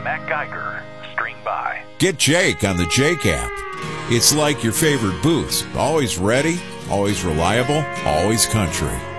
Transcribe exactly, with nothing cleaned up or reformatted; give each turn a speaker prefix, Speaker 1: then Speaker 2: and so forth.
Speaker 1: Matt Geiger. String by.
Speaker 2: Get Jake on the Jake app. It's like your favorite booths. Always ready, always reliable, always country.